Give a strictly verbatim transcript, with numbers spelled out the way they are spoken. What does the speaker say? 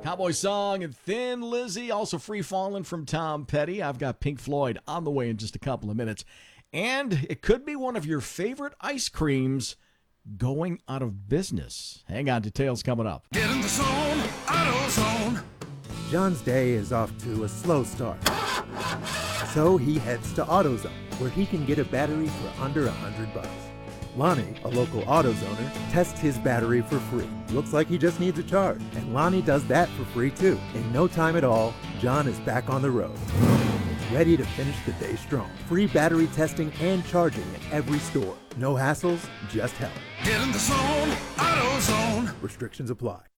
Cowboy Song and Thin Lizzy, also Free Fallin' from Tom Petty. I've got Pink Floyd on the way in just a couple of minutes. And it could be one of your favorite ice creams going out of business. Hang on, details coming up. Get in the zone, AutoZone. John's day is off to a slow start. So he heads to AutoZone, where he can get a battery for under a hundred bucks. Lonnie, a local AutoZoner, tests his battery for free. Looks like he just needs a charge, and Lonnie does that for free too. In no time at all, John is back on the road, ready to finish the day strong. Free battery testing and charging at every store. No hassles, just help. Get in the zone, AutoZone. Restrictions apply.